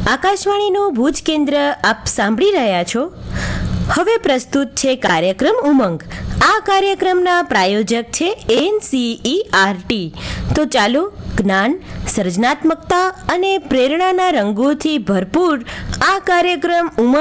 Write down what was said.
આકાશવાણીનું ભુજ કેન્દ્ર આપ સાંભળી રહ્યા છો. હવે પ્રસ્તુત છે કાર્યક્રમ ઉમંગ. આ કાર્યક્રમના પ્રાયોજક છે NCERT. તો ચાલો જ્ઞાન, સર્જનાત્મકતા અને પ્રેરણાના રંગોથી ભરપૂર આ કાર્યક્રમ ઉમંગ